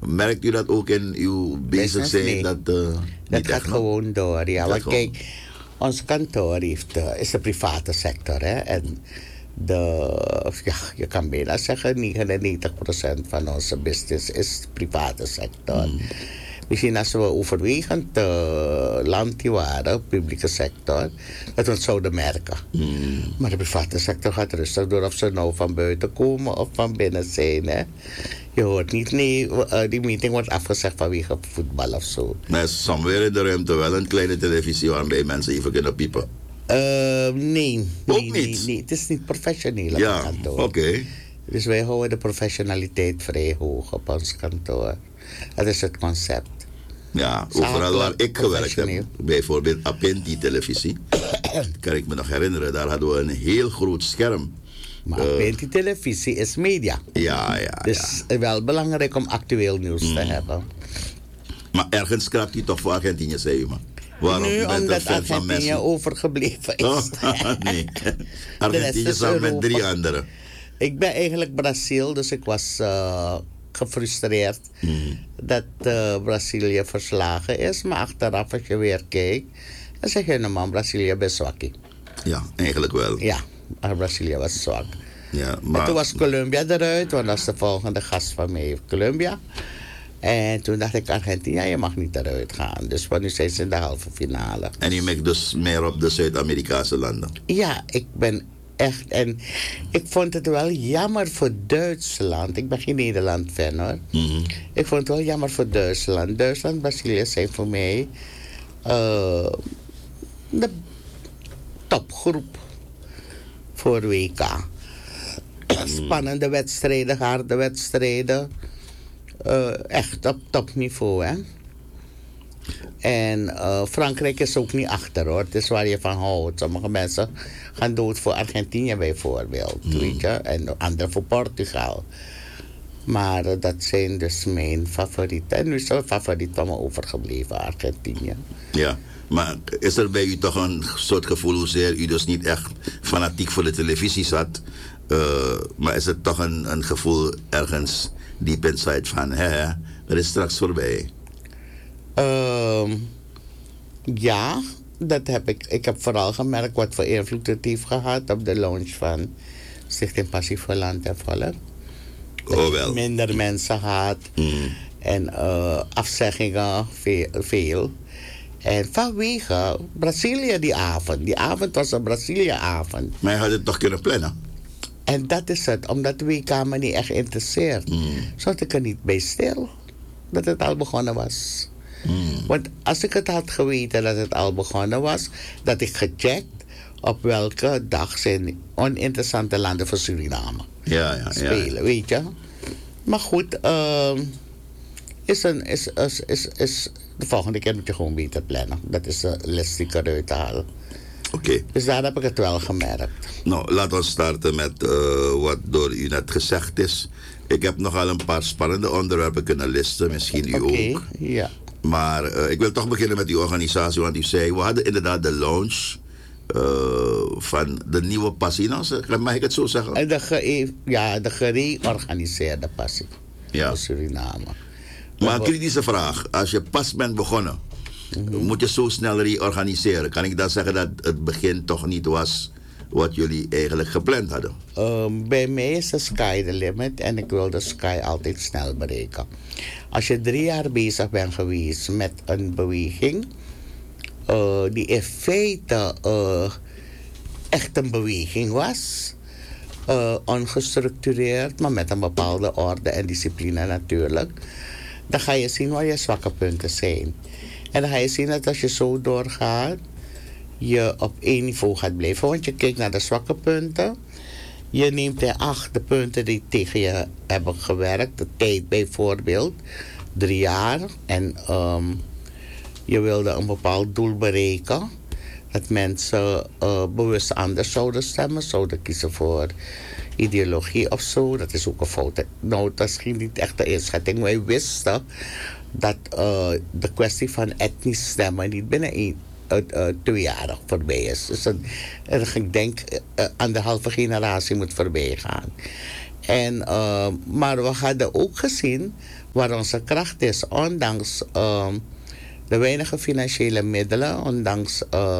Merkt u dat ook in uw bezig zijn? Nee. Dat gaat gewoon door. Ja, want kijk, ons kantoor is de private sector. Hè? En je kan bijna zeggen 99% van onze business is de private sector. Misschien als we overwegend land die waren, publieke sector, dat we het zouden merken. Maar de private sector gaat rustig door of ze nou van buiten komen of van binnen zijn. Hè. Je hoort niet, die meeting wordt afgezegd vanwege voetbal of zo. Maar somewhere in de ruimte wel een kleine televisie waarbij mensen even kunnen piepen. Nee. Ook niet? Nee, het is niet professioneel op Ja, het kantoor. oké. Dus wij houden de professionaliteit vrij hoog op ons kantoor. Dat is het concept. Ja, overal waar ik gewerkt heb, bijvoorbeeld Apenti televisie, kan ik me nog herinneren, daar hadden we een heel groot scherm. Maar Apenti televisie is media. Ja. Dus wel belangrijk om actueel nieuws te hebben. Maar ergens kraakt u toch voor Argentinië, zei u maar. Waarom? Nu, U bent omdat een fan van Messi. Argentinië overgebleven is. Nee, Argentinië samen met 3 anderen. Ik ben eigenlijk Brazil, dus ik was gefrustreerd dat Brazilië verslagen is. Maar achteraf, als je weer kijkt, dan zeg je, nou man, Brazilië best zwak. Ja, eigenlijk wel. Ja, maar Brazilië was zwak. Ja, maar... En toen was Colombia eruit, want dat is de volgende gast van mij, Colombia. En toen dacht ik, Argentinië, je mag niet eruit gaan. Dus nu zijn ze in de halve finale. En u mikt dus meer op de Zuid-Amerikaanse landen? Ja, ik ben echt... En ik vond het wel jammer voor Duitsland. Ik ben geen Nederland-fan, hoor. Ik vond het wel jammer voor Duitsland. Duitsland, Brazilië zijn voor mij de topgroep voor WK. Spannende wedstrijden, harde wedstrijden. Echt op topniveau, hè. En Frankrijk is ook niet achter, hoor. Het is waar je van houdt. Sommige mensen gaan dood voor Argentinië bijvoorbeeld, weet je. En anderen voor Portugal. Maar dat zijn dus mijn favorieten. En nu is het favoriet van me overgebleven, Argentinië. Ja, maar is er bij u toch een soort gevoel hoezeer u dus niet echt fanatiek voor de televisie zat? Maar is het toch een gevoel ergens diep inside van, dat is straks voorbij? Ja, dat heb ik. Ik heb vooral gemerkt wat voor invloed het heeft gehad op de launch van Stichting Passie voor Land en Volk. Oh wel. Minder mensen had en afzeggingen veel. En vanwege Brazilië die avond. Die avond was een Brazilië-avond. Maar je had het toch kunnen plannen? En dat is het, omdat de WK me niet echt interesseert. Zat ik er niet bij stil dat het al begonnen was. Want als ik het had geweten dat het al begonnen was, dat ik gecheckt op welke dag zijn oninteressante landen voor Suriname spelen, weet je. Maar goed, de volgende keer moet je gewoon beter plannen. Dat is de les die ik eruit haal. Oké. Dus daar heb ik het wel gemerkt. Nou, laten we starten met wat door u net gezegd is. Ik heb nogal een paar spannende onderwerpen kunnen listen, misschien u ook. Ja. Maar ik wil toch beginnen met die organisatie, want u zei, we hadden inderdaad de launch van de nieuwe passie. Mag ik het zo zeggen? En de gereorganiseerde passie voor Suriname. Maar een kritische vraag. Als je pas bent begonnen, moet je zo snel reorganiseren. Kan ik dan zeggen dat het begin toch niet was wat jullie eigenlijk gepland hadden? Bij mij is de sky the limit en ik wil de sky altijd snel bereiken. Als je 3 jaar bezig bent geweest met een beweging, die in feite echt een beweging was, ongestructureerd, maar met een bepaalde orde en discipline natuurlijk, dan ga je zien waar je zwakke punten zijn. En dan ga je zien dat als je zo doorgaat, je op 1 niveau gaat blijven. Want je kijkt naar de zwakke punten. Je neemt in acht de punten die tegen je hebben gewerkt. De tijd bijvoorbeeld. 3 jaar. En je wilde een bepaald doel bereiken. Dat mensen bewust anders zouden stemmen. Zouden kiezen voor ideologie of zo. Dat is ook een fout. Nou, dat is niet echt de inschatting. Wij wisten dat de kwestie van etnisch stemmen niet binnen 2 jaar voorbij is. Dus ik denk 1,5 generatie moet voorbij gaan. En, maar we hadden ook gezien waar onze kracht is, ondanks de weinige financiële middelen, ondanks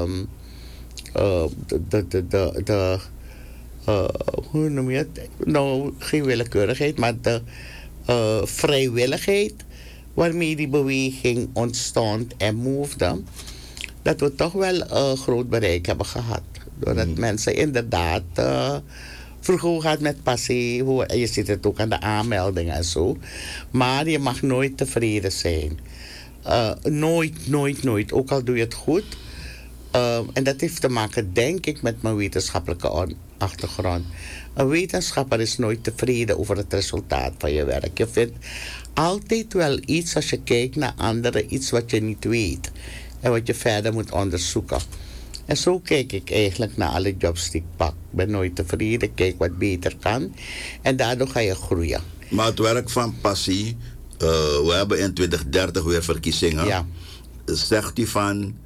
hoe noem je het? Nou, geen willekeurigheid, maar de vrijwilligheid waarmee die beweging ontstond en moefde, dat we toch wel groot bereik hebben gehad. Doordat mensen inderdaad vroeger hoe gaat met passie, je ziet het ook aan de aanmeldingen en zo. Maar je mag nooit tevreden zijn. Nooit. Ook al doe je het goed. En dat heeft te maken, denk ik, met mijn wetenschappelijke achtergrond. Een wetenschapper is nooit tevreden over het resultaat van je werk. Je vindt altijd wel iets, als je kijkt naar anderen, iets wat je niet weet. En wat je verder moet onderzoeken. En zo kijk ik eigenlijk naar alle jobs die ik pak. Ik ben nooit tevreden, kijk wat beter kan. En daardoor ga je groeien. Maar het werk van passie, we hebben in 2030 weer verkiezingen. Ja. Zegt u van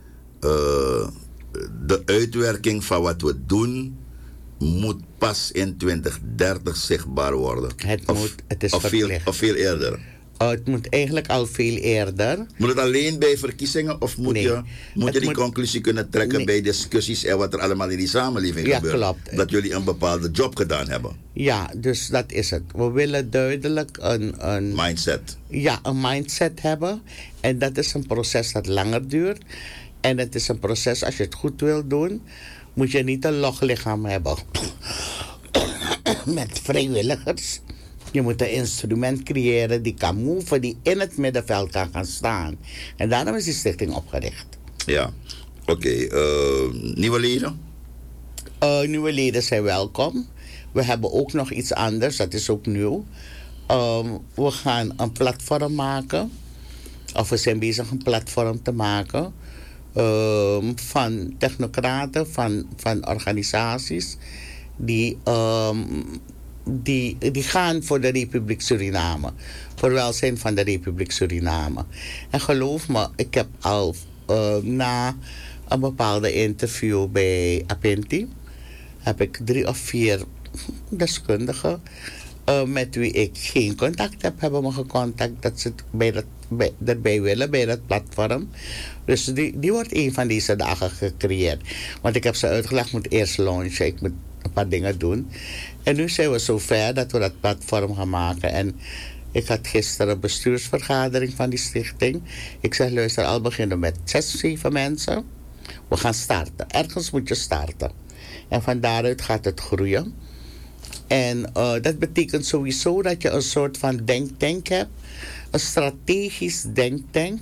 de uitwerking van wat we doen moet pas in 2030 zichtbaar worden? Het is verplicht. Of veel eerder? Het moet eigenlijk al veel eerder. Moet het alleen bij verkiezingen of moet je die conclusie kunnen trekken bij discussies en wat er allemaal in die samenleving gebeurt? Klopt. Dat jullie een bepaalde job gedaan hebben. Ja, dus dat is het. We willen duidelijk een mindset. Ja, een mindset hebben. En dat is een proces dat langer duurt. En het is een proces, als je het goed wil doen, moet je niet een loglichaam hebben met vrijwilligers. Je moet een instrument creëren die kan move, die in het middenveld kan gaan staan. En daarom is die stichting opgericht. Ja, oké. Nieuwe leden? Nieuwe leden zijn welkom. We hebben ook nog iets anders, dat is ook nieuw. We gaan een platform maken. Of we zijn bezig een platform te maken. Van technocraten, van organisaties die gaan voor de Republiek Suriname. Voor welzijn van de Republiek Suriname. En geloof me, ik heb al na een bepaalde interview bij Apinti, heb ik 3 of 4 deskundigen met wie ik geen contact heb, hebben me gecontact dat ze erbij willen bij dat platform. Dus die wordt een van deze dagen gecreëerd. Want ik heb ze uitgelegd, ik moet eerst launchen, ik moet een paar dingen doen. En nu zijn we zover dat we dat platform gaan maken. En ik had gisteren een bestuursvergadering van die stichting. Ik zeg, luister, al beginnen met 6, 7 mensen. We gaan starten. Ergens moet je starten. En van daaruit gaat het groeien. En dat betekent sowieso dat je een soort van denktank hebt. Een strategisch denktank.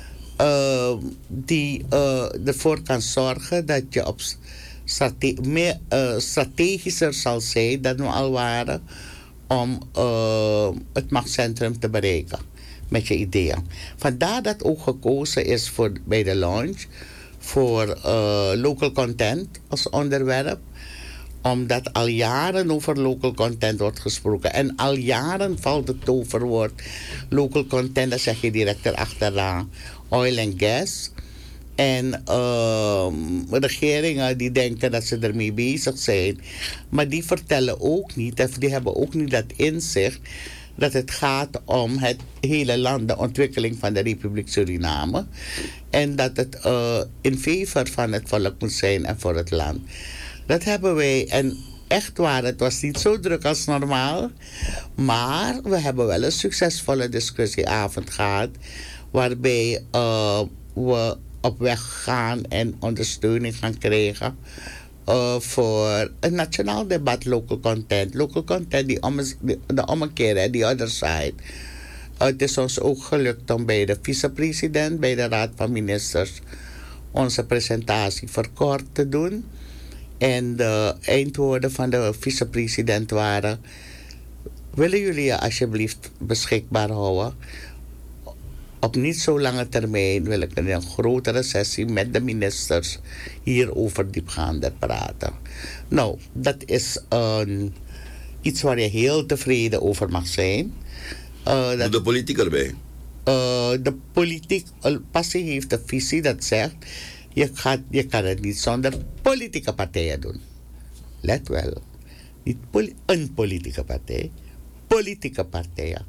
Die ervoor kan zorgen dat je op meer strategischer zal zijn dan we al waren om het machtscentrum te bereiken met je ideeën. Vandaar dat ook gekozen is bij de launch voor local content als onderwerp, omdat al jaren over local content wordt gesproken. En al jaren valt het toverwoord local content, dan zeg je direct erachteraan oil en gas. En regeringen die denken dat ze ermee bezig zijn. Maar die vertellen ook niet, of die hebben ook niet dat inzicht, dat het gaat om het hele land, de ontwikkeling van de Republiek Suriname. En dat het in favor van het volk moet zijn en voor het land. Dat hebben wij, en echt waar, het was niet zo druk als normaal. Maar we hebben wel een succesvolle discussieavond gehad, waarbij we op weg gaan en ondersteuning gaan krijgen voor een nationaal debat local content. Local content, de ommekeer, die other side. Het is ons ook gelukt om bij de vicepresident, bij de Raad van Ministers, onze presentatie verkort te doen. En de eindwoorden van de vicepresident waren: willen jullie je alsjeblieft beschikbaar houden? Op niet zo lange termijn wil ik in een grotere sessie met de ministers hierover diepgaander praten. Nou, dat is iets waar je heel tevreden over mag zijn. De politiek erbij? De politiek, Passie heeft een visie dat zegt, je kan het niet zonder politieke partijen doen. Let wel. Niet een politieke partij. Politieke partijen.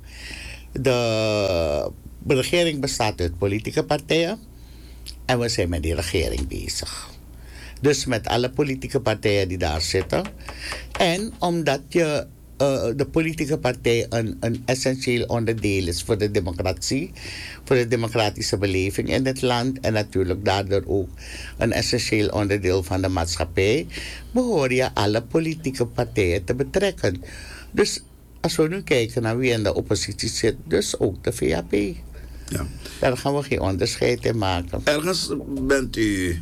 De regering bestaat uit politieke partijen. En we zijn met die regering bezig. Dus met alle politieke partijen die daar zitten. En omdat de politieke partij een essentieel onderdeel is voor de democratie, voor de democratische beleving in het land en natuurlijk daardoor ook een essentieel onderdeel van de maatschappij, behoor je alle politieke partijen te betrekken. Dus als we nu kijken naar wie in de oppositie zit, dus ook de VAP. Ja. Daar gaan we geen onderscheid in maken. Ergens bent u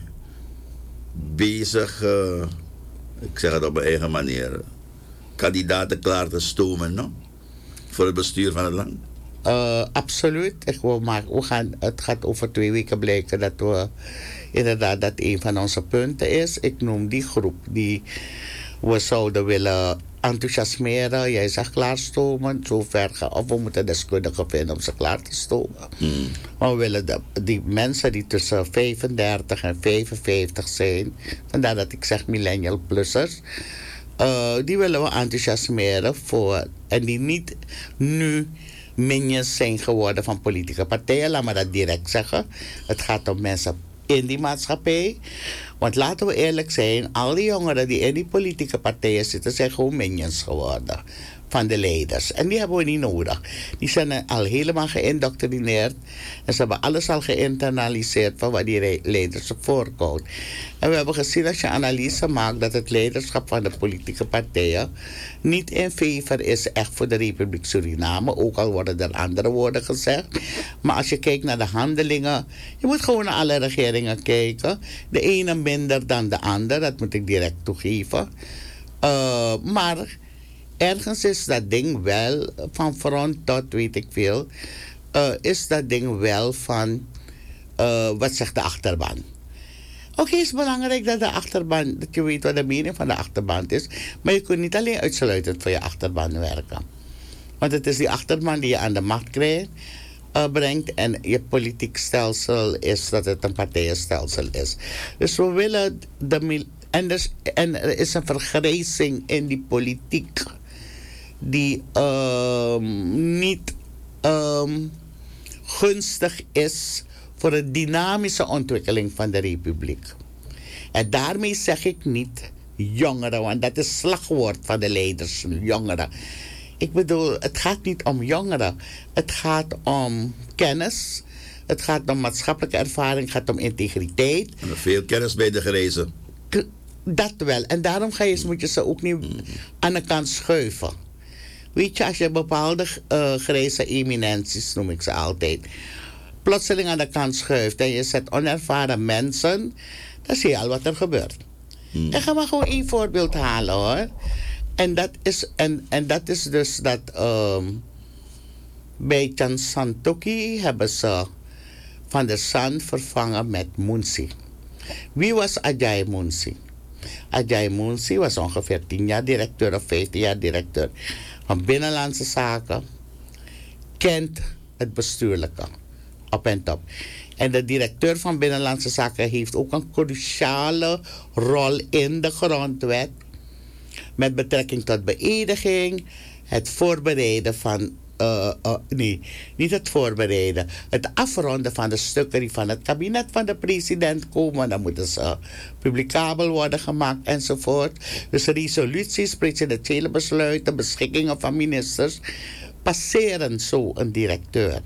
bezig, ik zeg het op mijn eigen manier, kandidaten klaar te stomen, no? Voor het bestuur van het land? Absoluut. Het gaat over 2 weken blijken dat we inderdaad dat een van onze punten is. Ik noem die groep die we zouden willen enthousiasmeren. Jij zegt klaarstomen, zover gaan. Of we moeten deskundigen vinden om ze klaar te stomen. Maar we willen die mensen die tussen 35 en 55 zijn, vandaar dat ik zeg millennial plussers, die willen we enthousiasmeren voor. En die niet nu minions zijn geworden van politieke partijen. Laat me dat direct zeggen. Het gaat om mensen in die maatschappij. Want laten we eerlijk zijn, al die jongeren die in die politieke partijen zitten, zijn gewoon minions geworden van de leiders. En die hebben we niet nodig. Die zijn al helemaal geïndoctrineerd. En ze hebben alles al geïnternaliseerd van wat die leiders voorkomt. En we hebben gezien, als je analyse maakt, dat het leiderschap van de politieke partijen niet in favor is echt voor de Republiek Suriname. Ook al worden er andere woorden gezegd. Maar als je kijkt naar de handelingen, je moet gewoon naar alle regeringen kijken. De ene minder dan de ander, dat moet ik direct toegeven. Maar ergens is dat ding wel, van front tot weet ik veel, is dat ding wel van, wat zegt de achterban? Oké, het is belangrijk dat de achterban, dat je weet wat de mening van de achterban is, maar je kunt niet alleen uitsluitend voor je achterban werken. Want het is die achterban die je aan de macht brengt en je politiek stelsel is dat het een partijenstelsel is. Dus we willen en er is een vergrijzing in die politiek die niet gunstig is voor de dynamische ontwikkeling van de republiek. En daarmee zeg ik niet jongeren, want dat is slagwoord van de leiders, jongeren. Ik bedoel, het gaat niet om jongeren. Het gaat om kennis. Het gaat om maatschappelijke ervaring. Het gaat om integriteit. En veel kennis bij de gerezen. Dat wel. En daarom moet je ze ook niet aan de kant schuiven. Weet je, als je bepaalde grijze eminenties, noem ik ze altijd, plotseling aan de kant schuift en je zet onervaren mensen, dan zie je al wat er gebeurt. En ga maar gewoon 1 voorbeeld halen, hoor. En dat is dus dat bij Chan Santoki hebben ze Van der San vervangen met Munsi. Wie was Ajay Munsi? Ajay Munsi was ongeveer 10 jaar directeur of 15 jaar directeur van Binnenlandse Zaken. Kent het bestuurlijke op en top. En de directeur van Binnenlandse Zaken heeft ook een cruciale rol in de grondwet met betrekking tot beëdiging, het voorbereiden van, niet het voorbereiden, het afronden van de stukken die van het kabinet van de president komen. Dan moeten ze publicabel worden gemaakt enzovoort. Dus resoluties, presidentiële besluiten, beschikkingen van ministers passeren zo een directeur.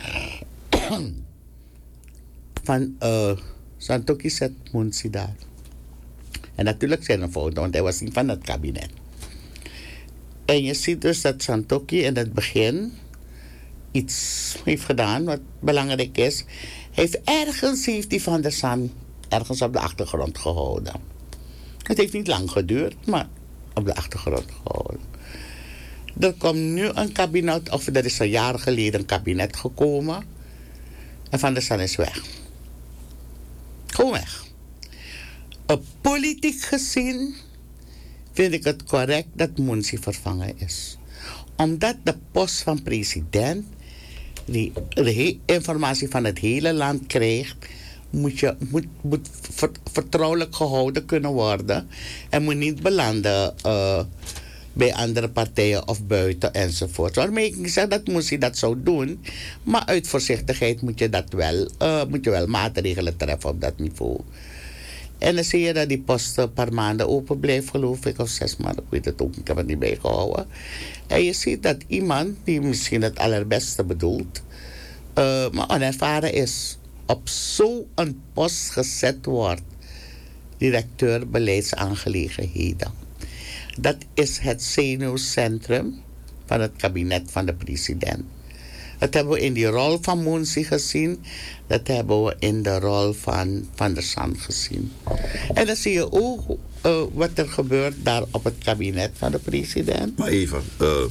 Van Santoki zet Munsi daar. En natuurlijk zijn er fouten, want hij was niet van het kabinet. En je ziet dus dat Santoki in het begin iets heeft gedaan wat belangrijk is. Heeft hij Van der San ergens op de achtergrond gehouden. Het heeft niet lang geduurd, maar op de achtergrond gehouden. Er komt nu een kabinet, of er is een jaar geleden een kabinet gekomen. En Van der San is weg. Gewoon weg. Politiek gezien vind ik het correct dat Munsi vervangen is. Omdat de post van president die de informatie van het hele land krijgt, moet vertrouwelijk gehouden kunnen worden en moet niet belanden bij andere partijen of buiten enzovoort. Waarmee ik niet zeg dat Moesie dat zou doen, maar uit voorzichtigheid moet je wel maatregelen treffen op dat niveau. En dan zie je dat die post een paar maanden open blijft, geloof ik, of 6 maanden, ik weet het ook, ik heb het niet bijgehouden. En je ziet dat iemand die misschien het allerbeste bedoelt, maar onervaren is, op zo'n post gezet wordt, directeur beleidsaangelegenheden. Dat is het zenuwcentrum van het kabinet van de president. Dat hebben we in die rol van Moensie gezien. Dat hebben we in de rol van Van der Sand gezien. En dan zie je ook wat er gebeurt daar op het kabinet van de president. Maar even,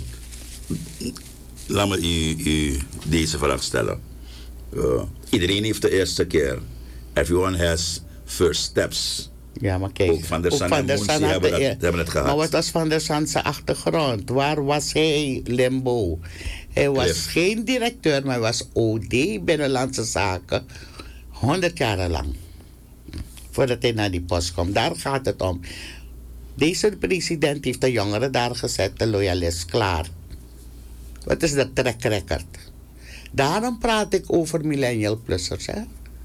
laat me u deze vraag stellen. Iedereen heeft de eerste keer. Everyone has first steps. Ja, maar kijk, ook Van der Sand en Moensie hebben het gehad. Maar wat was Van der Sand zijn achtergrond? Waar was hij, Limbo? Hij was geen directeur, maar hij was OD Binnenlandse Zaken 100 jaar lang. Voordat hij naar die post komt. Daar gaat het om. Deze president heeft de jongeren daar gezet, de loyalist, klaar. Wat is de track record? Daarom praat ik over millennial-plussers. Hè?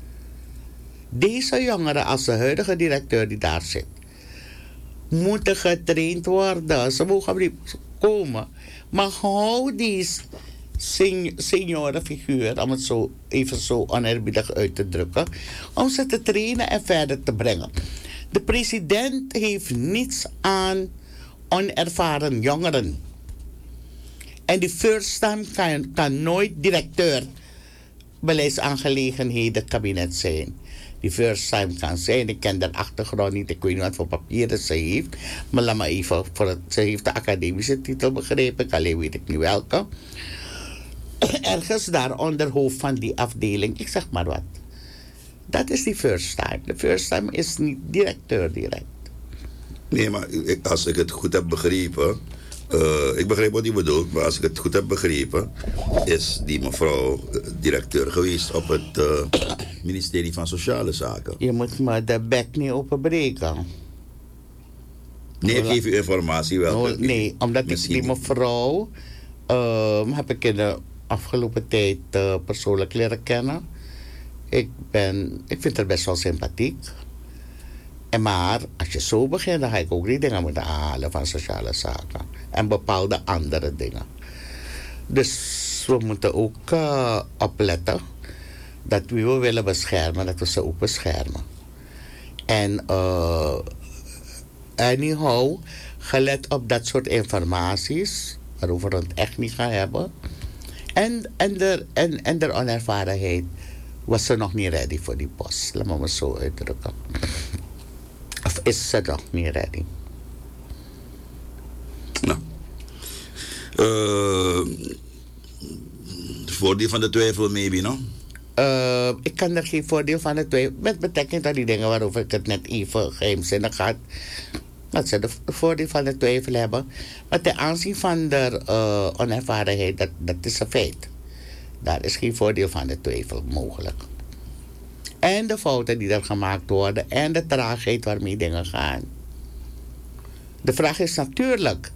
Deze jongeren, als de huidige directeur die daar zit, moeten getraind worden. Ze mogen niet komen. Maar hou die seniorenfiguur, om het zo even zo oneerbiedig uit te drukken, om ze te trainen en verder te brengen. De president heeft niets aan onervaren jongeren. En die first time kan nooit directeur beleidsaangelegenheden kabinet zijn. Die first time kan zijn, ik ken de achtergrond niet, ik weet niet wat voor papieren ze heeft. Maar laat me even, ze heeft de academische titel begrepen, alleen weet ik niet welke. Ergens daar onder hoofd van die afdeling, ik zeg maar wat. Dat is die first time. De first time is niet directeur direct. Nee, maar als ik het goed heb begrepen, ik begrijp wat u bedoelt, maar als ik het goed heb begrepen, is die mevrouw directeur geweest op het ministerie van Sociale Zaken. Je moet me de bek niet openbreken. Nee, ik geef u informatie wel. Nee, omdat ik die mevrouw heb ik in de afgelopen tijd persoonlijk leren kennen. Ik vind haar best wel sympathiek. Maar als je zo begint, dan ga ik ook die dingen moeten halen van sociale zaken. En bepaalde andere dingen. Dus we moeten ook opletten dat wie we willen beschermen, dat we ze ook beschermen. En anyhow, gelet op dat soort informaties, waarover we het echt niet gaan hebben. En de onervarenheid was ze nog niet ready voor die post. Laat me zo uitdrukken. Of is ze nog niet ready? Nou. Voordeel van de twijfel, maybe, no? Ik kan er geen voordeel van de twijfel. Met betrekking tot die dingen waarover ik het net even geheimzinnig had. Dat ze de voordeel van de twijfel hebben. Maar ten aanzien van de onervarenheid, dat is een feit. Daar is geen voordeel van de twijfel mogelijk. En de fouten die er gemaakt worden. En de traagheid waarmee dingen gaan. De vraag is natuurlijk.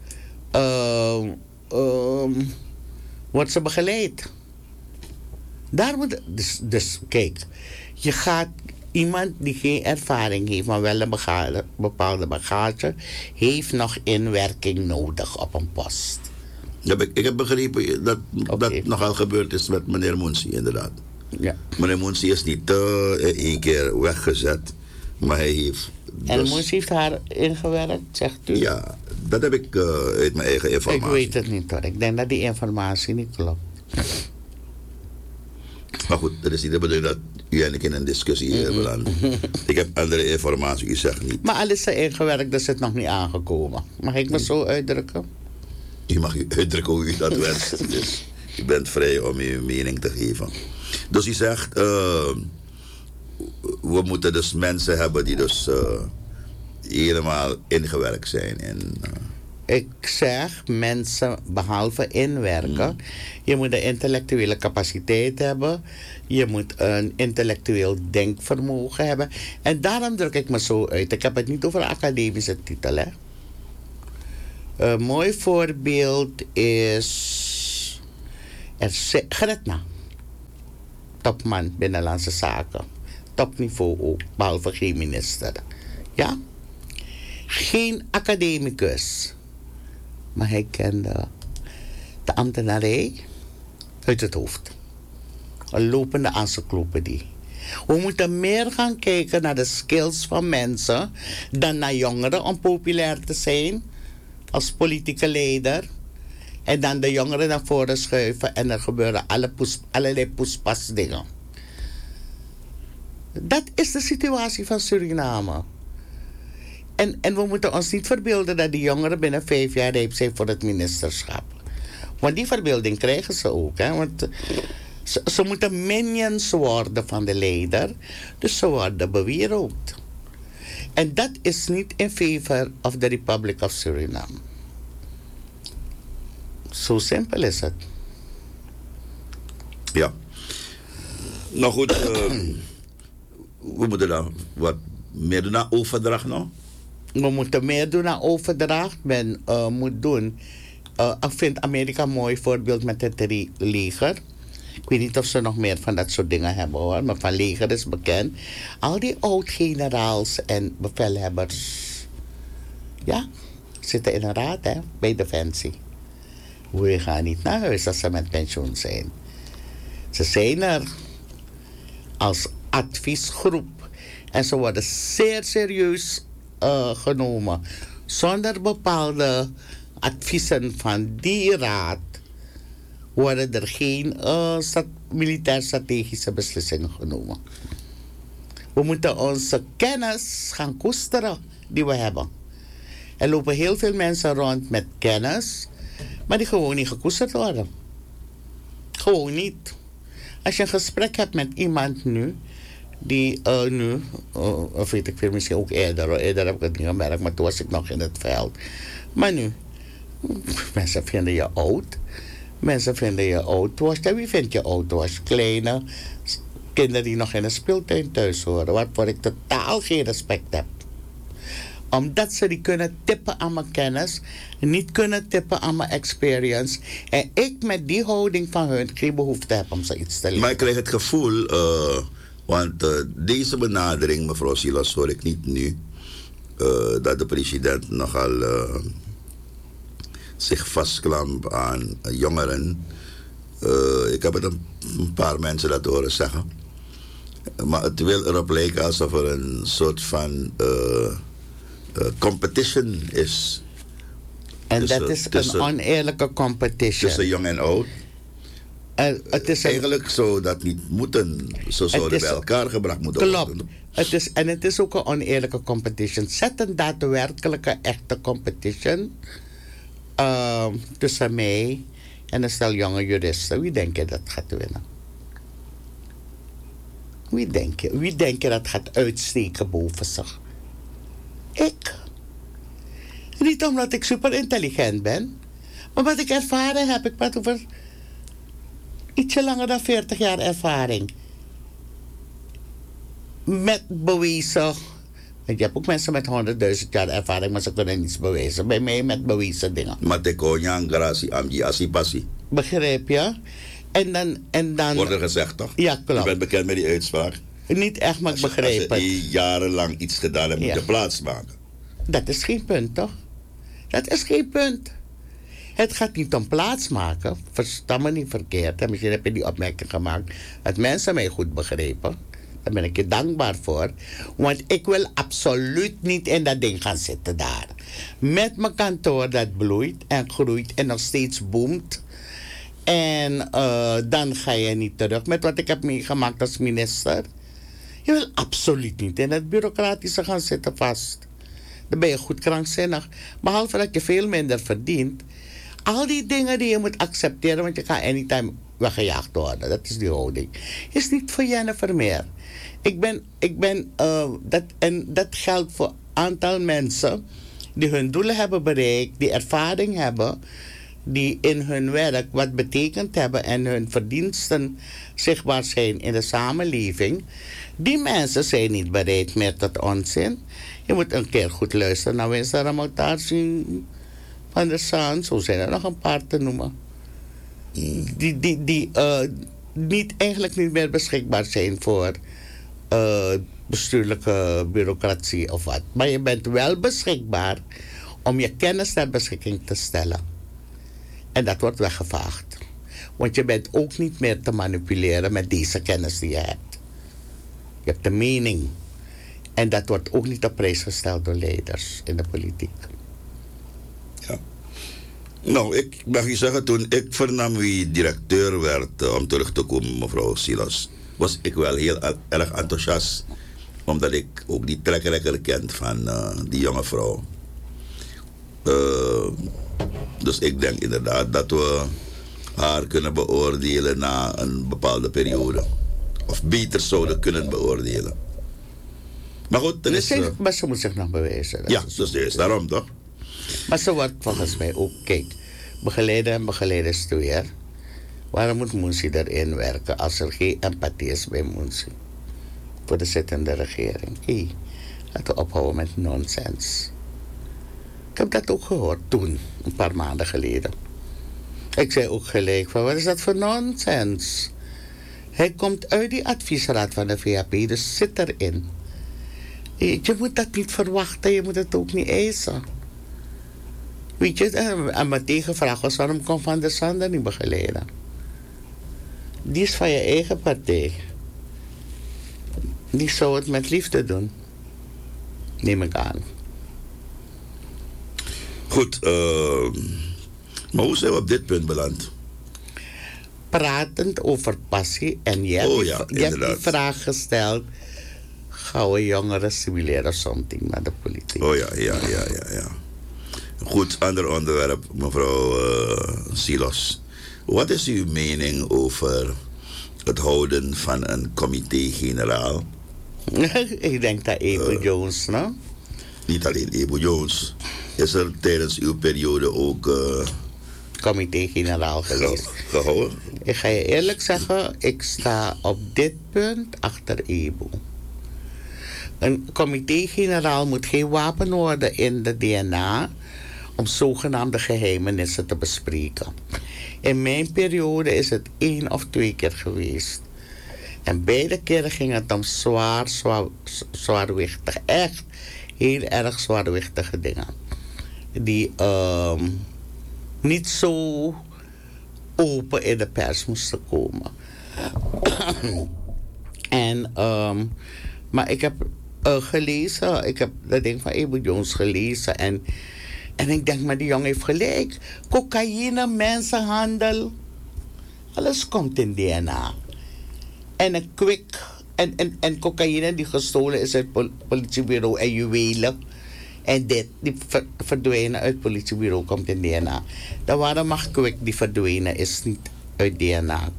Wordt ze begeleid? Daar moet, dus kijk. Je gaat iemand die geen ervaring heeft. Maar wel een bepaalde bagage. Heeft nog inwerking nodig op een post. Ik heb begrepen dat dat nogal gebeurd is met meneer Moensie, inderdaad. Ja. Meneer Moensie is niet één keer weggezet, maar hij heeft... En Moensie heeft haar ingewerkt, zegt u? Ja, dat heb ik uit mijn eigen informatie. Ik weet het niet hoor, ik denk dat die informatie niet klopt. Maar goed, dat is niet de bedoeling dat u en ik in een discussie belanden. Ik heb andere informatie, u zegt niet. Maar alles is ingewerkt, dus is het nog niet aangekomen. Mag ik me zo uitdrukken? U mag u uitdrukken hoe u dat wenst. Dus u bent vrij om uw mening te geven. Dus u zegt, we moeten dus mensen hebben die dus helemaal ingewerkt zijn. Ik zeg mensen behalve inwerken. Je moet een intellectuele capaciteit hebben. Je moet een intellectueel denkvermogen hebben. En daarom druk ik me zo uit. Ik heb het niet over een academische titel. Hè. Een mooi voorbeeld is Gretna. Topman Binnenlandse Zaken. Topniveau ook, behalve geen minister. Ja? Geen academicus. Maar hij kende de ambtenarij uit het hoofd. Een lopende encyclopedie. We moeten meer gaan kijken naar de skills van mensen dan naar jongeren om populair te zijn als politieke leider. En dan de jongeren naar voren schuiven en er gebeuren allerlei poespas dingen. Dat is de situatie van Suriname. En we moeten ons niet verbeelden dat die jongeren binnen 5 jaar rijp zijn voor het ministerschap. Want die verbeelding krijgen ze ook. Hè? Want ze moeten minions worden van de leider. Dus ze worden bewierookt. En dat is niet in favor of the Republic of Suriname. Zo simpel is het. Ja. Nou goed, we moeten dan wat meer doen aan overdracht nog. We moeten meer doen aan overdracht. Men moet doen. Ik vind Amerika een mooi voorbeeld met het leger. Ik weet niet of ze nog meer van dat soort dingen hebben hoor. Maar van leger is bekend. Al die oud-generaals en bevelhebbers. Ja, zitten in een raad hè, bij Defensie. We gaan niet naar huis als ze met pensioen zijn. Ze zijn er als adviesgroep. En ze worden zeer serieus genomen. Zonder bepaalde adviezen van die raad worden er geen militair-strategische beslissingen genomen. We moeten onze kennis gaan koesteren die we hebben. Er lopen heel veel mensen rond met kennis, maar die gewoon niet gekoesterd worden. Gewoon niet. Als je een gesprek hebt met iemand nu, die of weet ik veel, misschien ook eerder heb ik het niet gemerkt, maar toen was ik nog in het veld. Maar nu, mensen vinden je oud. Mensen vinden je oud. Wie vindt je oud? Was kleine kinderen die nog in een speeltuin thuis horen, waarvoor ik totaal geen respect heb. Omdat ze die kunnen tippen aan mijn kennis, niet kunnen tippen aan mijn experience. En ik met die houding van hun geen behoefte heb om ze iets te leren. Maar ik krijg het gevoel, want deze benadering, mevrouw Silas, hoor ik niet nu, dat de president nogal zich vastklampt aan jongeren. Ik heb het een paar mensen dat horen zeggen. Maar het wil erop lijken alsof er een soort van competition is. En dat is een oneerlijke competition. Tussen jong en oud. Het is eigenlijk zou dat niet moeten. Zo zouden bij elkaar gebracht moeten worden. Klopt. Het is ook een oneerlijke competition. Zet een daadwerkelijke, echte competition tussen mij en een stel jonge juristen. Wie denk je dat gaat winnen? Wie denk je dat gaat uitsteken boven zich? Ik. Niet omdat ik super intelligent ben, maar wat ik ervaren heb. Ik praat over ietsje langer dan 40 jaar ervaring. Met bewezen. Je hebt ook mensen met 100.000 jaar ervaring, maar ze kunnen niets bewijzen. Bij mij met bewezen dingen. Maar te konjang grasi amji asipasi. Begrijp je? En dan wordt er gezegd toch? Ja, klopt. Je bent bekend met die uitspraak. Niet echt, maar ik begrijp het. Als je jarenlang iets gedaan hebt, moet je plaatsmaken. Dat is geen punt, toch? Dat is geen punt. Het gaat niet om plaatsmaken. Versta me niet verkeerd. En misschien heb je die opmerking gemaakt. Dat mensen mij goed begrepen. Daar ben ik je dankbaar voor. Want ik wil absoluut niet in dat ding gaan zitten daar. Met mijn kantoor dat bloeit en groeit en nog steeds boomt. En dan ga je niet terug met wat ik heb meegemaakt als minister. Je wil absoluut niet in het bureaucratische gaan zitten vast. Dan ben je goed krankzinnig. Behalve dat je veel minder verdient. Al die dingen die je moet accepteren, want je kan anytime weggejaagd worden. Dat is die houding. Is niet voor Jennifer meer. Dat geldt voor een aantal mensen die hun doelen hebben bereikt, die ervaring hebben, die in hun werk wat betekend hebben en hun verdiensten zichtbaar zijn in de samenleving. Die mensen zijn niet bereid meer tot onzin. Je moet een keer goed luisteren naar Winston Ramotari. Van der Saan, zo zijn er nog een paar te noemen. Die eigenlijk niet meer beschikbaar zijn voor bestuurlijke bureaucratie of wat. Maar je bent wel beschikbaar om je kennis ter beschikking te stellen. En dat wordt weggevaagd. Want je bent ook niet meer te manipuleren met deze kennis die je hebt. Je hebt een mening. En dat wordt ook niet op prijs gesteld door leiders in de politiek. Ja. Nou, ik mag je zeggen, toen ik vernam wie directeur werd, om terug te komen, mevrouw Silas, was ik wel heel erg enthousiast. Omdat ik ook die trekrekker kent van die jonge vrouw. Dus ik denk inderdaad dat we haar kunnen beoordelen na een bepaalde periode. Of beter zouden kunnen beoordelen. Maar goed, er is... Maar ze moet zich nog bewijzen. Ja, dus er is daarom toch? Maar ze wordt volgens mij ook, kijk, begeleider en begeleiderstuur. Waarom moet Moensie erin werken als er geen empathie is bij Moensie? Voor de zittende regering. Laten we ophouden met nonsens. Ik heb dat ook gehoord toen, een paar maanden geleden. Ik zei ook gelijk van, wat is dat voor nonsens? Hij komt uit die adviesraad van de VAP, dus zit erin. Je moet dat niet verwachten, je moet het ook niet eisen. Weet je, en mijn tegenvraag was, waarom kon Van der Sande niet begeleiden? Die is van je eigen partij. Die zou het met liefde doen. Neem ik aan. Goed, maar hoe zijn we op dit punt beland? Pratend over passie. En je hebt die vraag gesteld. Gouden jongeren simuleren something naar de politiek. Oh ja. Goed, ander onderwerp, mevrouw Silas. Wat is uw mening over het houden van een comité-generaal? Ik denk dat Ebo Jones, no? Niet alleen Ebo Jones. Is er tijdens uw periode ook... comité-generaal geweest. Gehouden? Ik ga je eerlijk zeggen, ik sta op dit punt achter Ebo. Een comité-generaal moet geen wapen worden in de DNA om zogenaamde geheimenissen te bespreken. In mijn periode is het 1 of 2 keer geweest. En beide keren ging het om zwaarwichtig, echt heel erg zwaarwichtige dingen. Die niet zo open in de pers moesten komen. En, maar ik heb gelezen, ik heb dat ding van Ebo Jones gelezen en ik denk, maar die jongen heeft gelijk. Cocaïne, mensenhandel, alles komt in DNA. En een kwik, en cocaïne die gestolen is uit het politiebureau en juwelen. En die verdwijnen uit het politiebureau komt in DNA. Dan waarom mag kwik die verdwenen is niet uit DNA?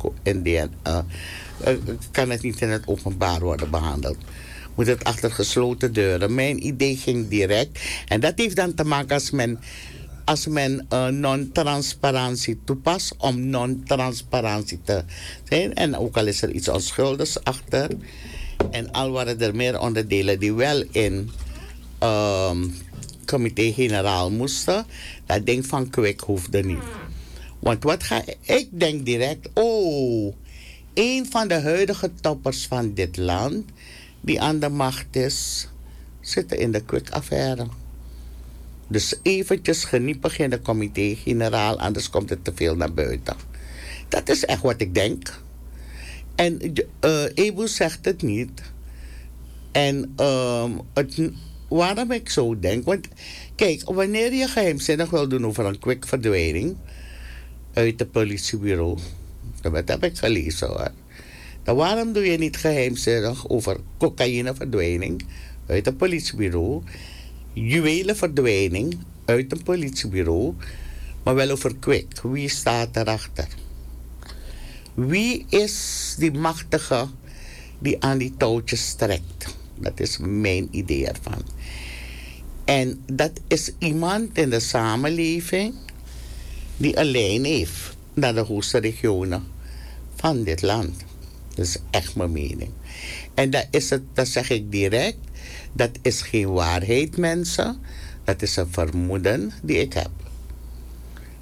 Kan het niet in het openbaar worden behandeld? Moet het achter gesloten deuren? Mijn idee ging direct. En dat heeft dan te maken als men non-transparantie toepast om non-transparantie te zijn. En ook al is er iets onschuldigs achter. En al waren er meer onderdelen die wel in comité-generaal moesten. Dat ding van kwik hoefde niet. Want ik denk direct, een van de huidige toppers van dit land die aan de macht is, zitten in de kwik-affaire. Dus eventjes geniepig in de comité-generaal, anders komt het te veel naar buiten. Dat is echt wat ik denk. En Ebo zegt het niet. En waarom ik zo denk, want kijk, wanneer je geheimzinnig wil doen over een kwik-verdwijning uit het politiebureau, dat heb ik gelezen hoor. Dan waarom doe je niet geheimzinnig over cocaïneverdwijning uit een politiebureau, juwelenverdwijning uit een politiebureau, maar wel over kwik? Wie staat erachter? Wie is die machtige die aan die touwtjes trekt? Dat is mijn idee ervan. En dat is iemand in de samenleving die een lijn heeft naar de hoogste regionen van dit land. Dat is echt mijn mening. En dat zeg ik direct, dat is geen waarheid, mensen. Dat is een vermoeden die ik heb.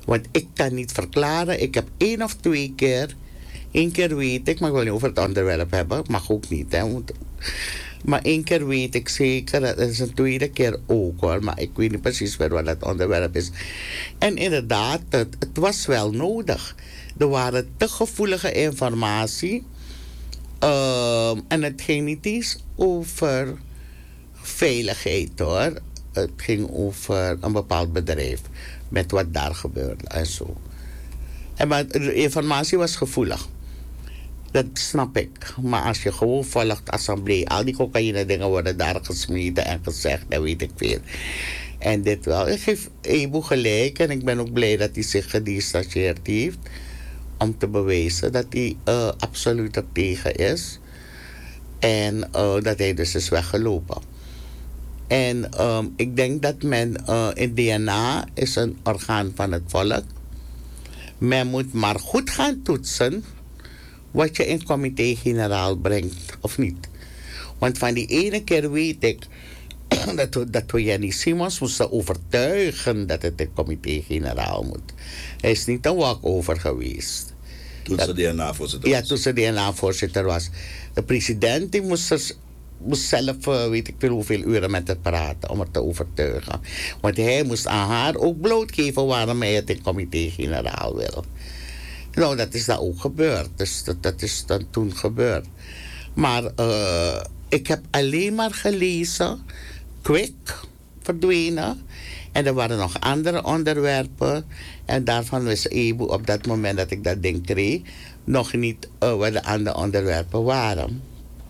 Want ik kan niet verklaren, ik heb 1 of 2 keer, 1 keer weet ik, maar ik wil niet over het onderwerp hebben, mag ook niet, hè. Maar 1 keer weet ik zeker, het is een 2e keer ook hoor, maar ik weet niet precies meer wat het onderwerp is. En inderdaad, het was wel nodig. Er waren te gevoelige informatie. En het ging niet eens over veiligheid hoor. Het ging over een bepaald bedrijf. Met wat daar gebeurde en zo. Maar de informatie was gevoelig. Dat snap ik. Maar als je gewoon volgt assemblee, al die cocaïne dingen worden daar gesmeten en gezegd, dat weet ik veel. En dit wel. Ik geef Ebo gelijk en ik ben ook blij dat hij zich gedistanceerd heeft. Om te bewijzen dat hij absoluut er tegen is. En dat hij dus is weggelopen. En ik denk dat men in DNA is een orgaan van het volk. Men moet maar goed gaan toetsen wat je in comité-generaal brengt, of niet. Want van die ene keer weet ik dat we Jenny Simons moesten overtuigen dat het in comité-generaal moet. Hij is niet een walkover geweest. Toen ze DNA-voorzitter was. Ja, toen ze DNA-voorzitter was. De president die moest zelf, weet ik veel hoeveel uren met het praten om het te overtuigen. Want hij moest aan haar ook blootgeven waarom hij het in comité-generaal wil. Nou, dat is dan ook gebeurd. Dus dat is dan toen gebeurd. Maar ik heb alleen maar gelezen, Kwik, verdwenen. En er waren nog andere onderwerpen. En daarvan wist Ebo op dat moment dat ik dat ding kreeg, nog niet wat de andere onderwerpen waren.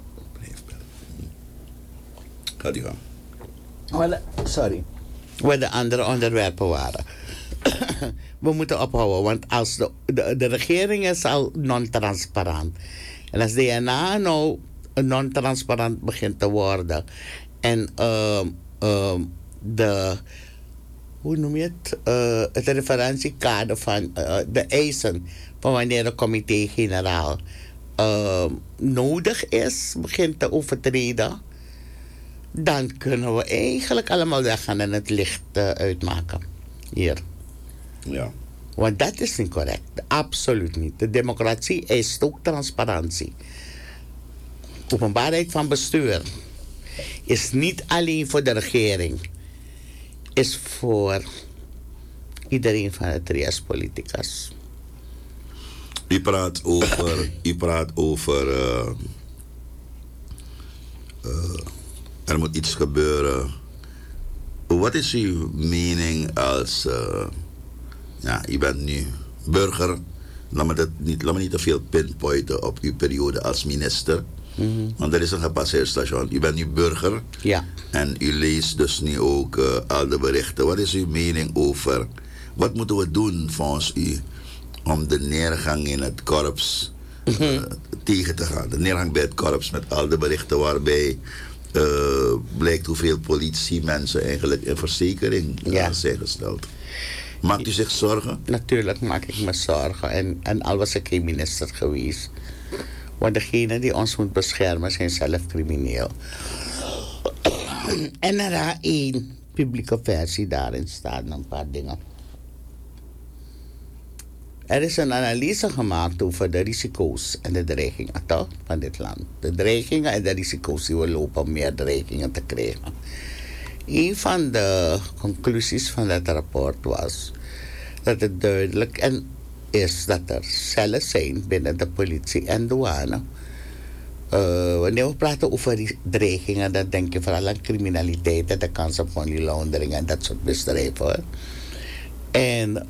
Gaat u gaan. Sorry. Wat de andere onderwerpen waren. We moeten ophouden, want als de regering is al non-transparant. En als DNA nou non-transparant begint te worden. En hoe noem je het referentiekader van de eisen van wanneer een comité-generaal nodig is, begint te overtreden, dan kunnen we eigenlijk allemaal weggaan en het licht uitmaken. Hier. Ja. Want dat is niet correct. Absoluut niet. De democratie eist ook transparantie. Openbaarheid van bestuur is niet alleen voor de regering. Is voor iedereen van het trias politicus. U praat over er moet iets gebeuren. Wat is uw mening als u bent nu burger? Laat me niet te veel pinpointen op uw periode als minister. Mm-hmm. Want er is een gepasseerd station. U bent nu burger. Ja. En u leest dus nu ook al de berichten. Wat is uw mening over? Wat moeten we doen volgens u om de neergang in het korps tegen te gaan? De neergang bij het korps met al de berichten waarbij blijkt hoeveel politiemensen eigenlijk in verzekering zijn gesteld. Maakt u zich zorgen? Natuurlijk maak ik me zorgen. En al was ik geen minister geweest. Want degenen die ons moet beschermen zijn zelf crimineel. En er is 1 publieke versie daarin staan, een paar dingen. Er is een analyse gemaakt over de risico's en de dreigingen toch, van dit land. De dreigingen en de risico's die we lopen om meer dreigingen te krijgen. Een van de conclusies van dat rapport was dat het duidelijk is dat er cellen zijn binnen de politie en douane. Wanneer we praten over die dreigingen, dan denk je vooral aan criminaliteit en de kans op money laundering en dat soort misdrijven. En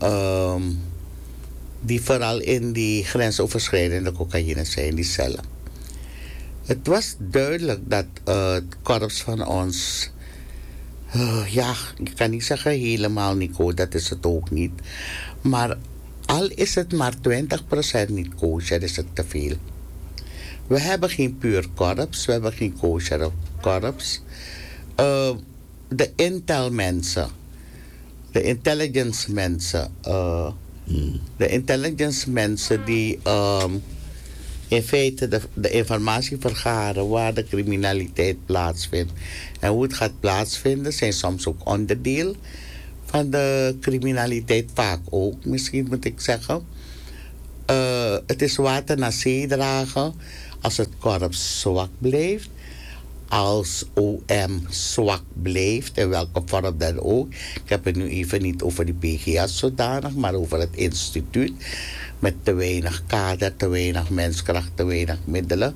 die vooral in die grensoverschrijdende cocaïne zijn, die cellen. Het was duidelijk dat het korps van ons, ik kan niet zeggen helemaal Nico, dat is het ook niet. Maar al is het maar 20% niet kosher, is het te veel. We hebben geen puur korps, we hebben geen kosher korps. De intel mensen, de intelligence mensen, die in feite de informatie vergaren waar de criminaliteit plaatsvindt en hoe het gaat plaatsvinden, zijn soms ook onderdeel van de criminaliteit vaak ook, misschien moet ik zeggen. Het is water naar zee dragen als het korps zwak blijft. Als OM zwak blijft, in welke vorm dan ook. Ik heb het nu even niet over die PGS zodanig, maar over het instituut. Met te weinig kader, te weinig menskracht, te weinig middelen.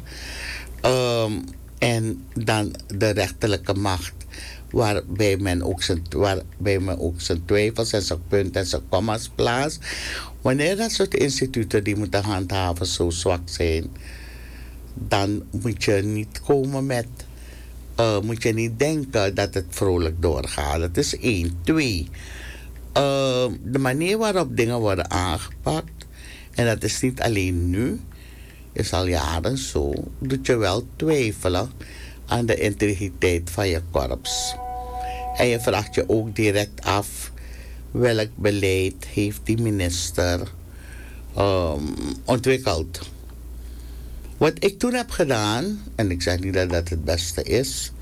En dan de rechterlijke macht, waarbij men ook zijn twijfels en zijn punten en zijn commas plaatst. Wanneer dat soort instituten die moeten handhaven zo zwak zijn, dan moet je niet komen met, moet je niet denken dat het vrolijk doorgaat. Dat is 1. 2. De manier waarop dingen worden aangepakt, en dat is niet alleen nu, is al jaren zo, doet je wel twijfelen aan de integriteit van je korps. En je vraagt je ook direct af, welk beleid heeft die minister ontwikkeld. Wat ik toen heb gedaan, en ik zeg niet dat dat het beste is,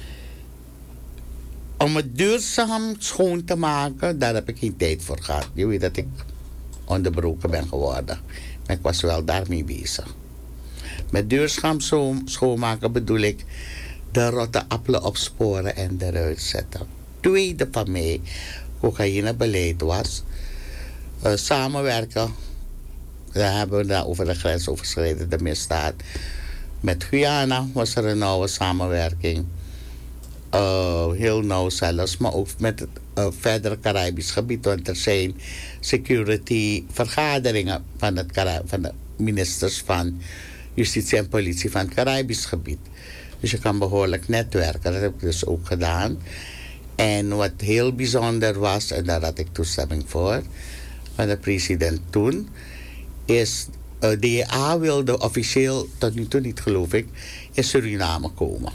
om het duurzaam schoon te maken, daar heb ik geen tijd voor gehad. Je weet dat ik onderbroken ben geworden. Maar ik was wel daarmee bezig. Met duurzaam schoonmaken bedoel ik de rotte appelen opsporen en eruit zetten. Tweede van mij cocaïnebeleid was samenwerken. Daar hebben we daar over de grens overschrijdende misdaad. Met Guyana was er een nauwe samenwerking. Heel nauw zelfs, maar ook met het verdere Caribisch gebied. Want er zijn security vergaderingen van de ministers van Justitie en Politie van het Caribisch gebied. Dus je kan behoorlijk netwerken. Dat heb ik dus ook gedaan. En wat heel bijzonder was, en daar had ik toestemming voor van de president toen, is DEA wilde officieel, tot nu toe niet geloof ik, in Suriname komen.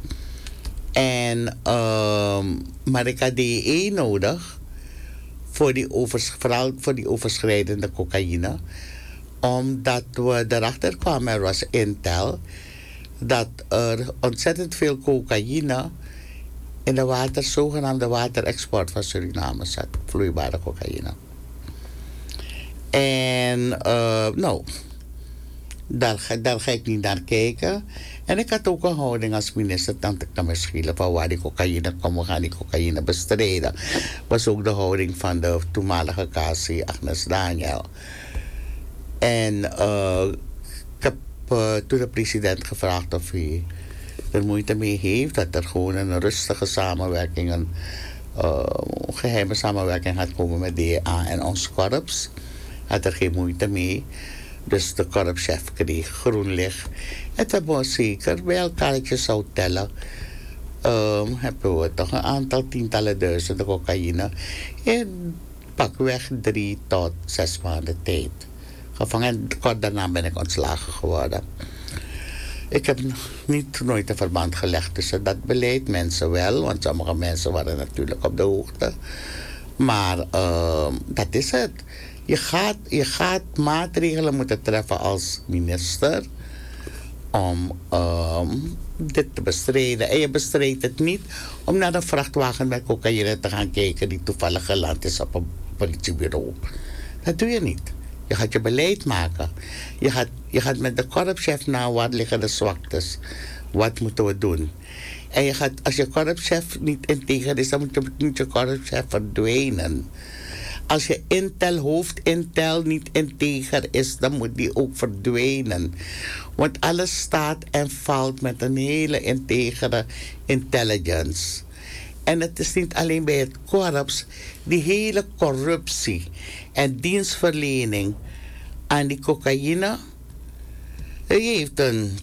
En, maar ik had DEA nodig vooral voor die overschrijdende cocaïne, omdat we erachter kwamen, er was intel, dat er ontzettend veel cocaïne in de zogenaamde waterexport van Suriname zat. Vloeibare cocaïne. En daar ga ik niet naar kijken. En ik had ook een houding als minister, dan ik naar me schelen van waar die cocaïne komt, we gaan die cocaïne bestrijden. Was ook de houding van de toenmalige KC Agnes Daniel. En ik heb toen de president gevraagd of hij er moeite mee heeft, dat er gewoon een rustige samenwerking, een geheime samenwerking gaat komen met DEA en ons korps. Had er geen moeite mee. Dus de korpschef kreeg groen licht. En toen we zeker bij elkaar zou tellen, hebben we toch een aantal tientallen duizenden cocaïne in pakweg 3 tot 6 maanden tijd gevangen. En kort daarna ben ik ontslagen geworden. Ik heb nooit een verband gelegd tussen dat beleid. Mensen wel, want sommige mensen waren natuurlijk op de hoogte. Maar dat is het. Je gaat maatregelen moeten treffen als minister om dit te bestrijden. En je bestrijdt het niet om naar een vrachtwagen met cocaïne te gaan kijken die toevallig geland is op een politiebureau. Dat doe je niet. Je gaat je beleid maken. Je gaat met de korpschef naar waar liggen de zwaktes. Wat moeten we doen? En als je korpschef niet integer is, dan moet je korpschef verdwijnen. Als je hoofdintel niet integer is, dan moet die ook verdwijnen. Want alles staat en valt met een hele integere intelligence. En het is niet alleen bij het korps. Die hele corruptie en dienstverlening aan die cocaïne, die heeft een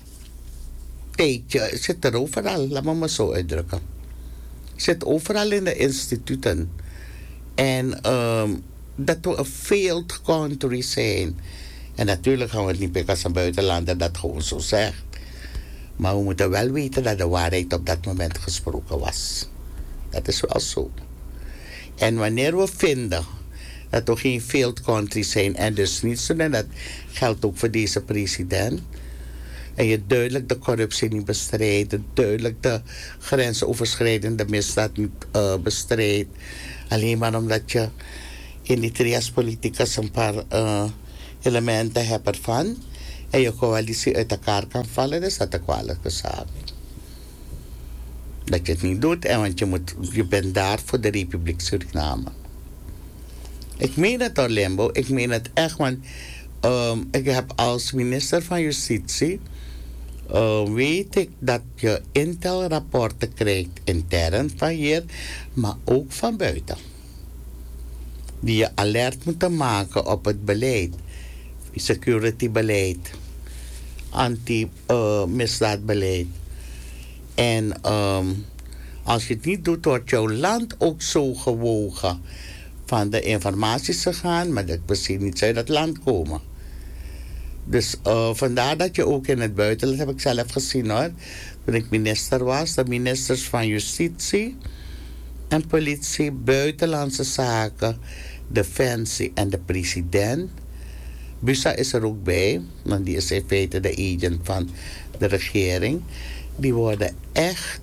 tijdje, het zit er overal, laat me maar zo uitdrukken. Het zit overal in de instituten. En dat we een failed country zijn. En natuurlijk gaan we het niet pikken als een buitenlander dat gewoon zo zegt. Maar we moeten wel weten dat de waarheid op dat moment gesproken was. Dat is wel zo. En wanneer we vinden dat we geen failed country zijn en dus niets doen, en dat geldt ook voor deze president, en je duidelijk de corruptie niet bestrijdt, duidelijk de grensoverschrijdende misdaad niet bestrijdt, alleen maar omdat je in die trias politicus een paar elementen hebt ervan en je coalitie uit elkaar kan vallen, dan is dat een kwalijke zaak. Dat je het niet doet, en want je bent daar voor de Republiek Suriname. Ik meen het, Orlembo, ik meen het echt, want ik heb als minister van Justitie, weet ik dat je intelrapporten krijgt intern van hier, maar ook van buiten. Die je alert moeten maken op het beleid, security beleid, anti-misdaadbeleid. En als je het niet doet, wordt jouw land ook zo gewogen van de informaties te gaan, maar dat precies niet uit het land komen. Dus vandaar dat je ook in het buitenland, heb ik zelf gezien hoor, toen ik minister was, de ministers van Justitie en Politie, Buitenlandse Zaken, Defensie en de president. Busa is er ook bij, want die is in feite de agent van de regering. Die worden echt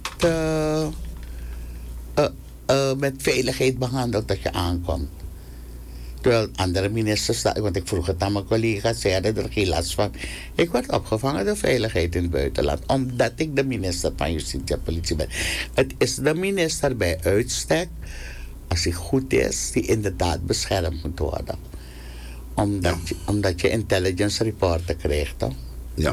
met veiligheid behandeld dat je aankomt. Terwijl andere ministers, want ik vroeg het aan mijn collega's, zeiden er geen last van. Ik word opgevangen door veiligheid in het buitenland, omdat ik de minister van Justitie en Politie ben. Het is de minister bij uitstek, als hij goed is, die inderdaad beschermd moet worden. Omdat je intelligence reporten krijgt, toch? Ja.